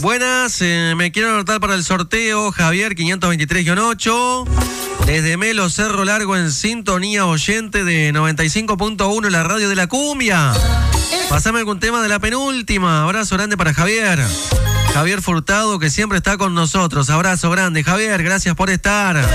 Buenas, me quiero anotar para el sorteo, Javier 523-8. Desde Melo, Cerro Largo, en sintonía, oyente de 95.1, la radio de la cumbia. Pasame algún tema de la penúltima. Abrazo grande para Javier. Javier Furtado, que siempre está con nosotros. Abrazo grande, Javier, gracias por estar.